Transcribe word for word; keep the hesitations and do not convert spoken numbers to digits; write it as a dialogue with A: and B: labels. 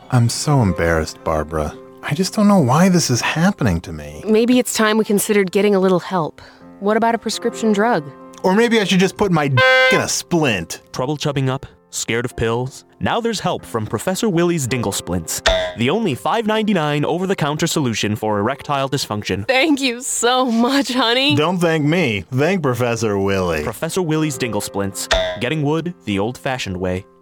A: I'm so embarrassed, Barbara. I just don't know why this is happening to me.
B: Maybe it's time we considered getting a little help. What about a prescription drug?
A: Or maybe I should just put my d in a splint.
C: Trouble chubbing up? Scared of pills? Now there's help from Professor Willie's Dingle Splints, the only five ninety-nine over-the-counter solution for erectile dysfunction.
B: Thank you so much, honey.
A: Don't thank me. Thank Professor Willie.
C: Professor Willie's Dingle Splints, getting wood the old-fashioned way.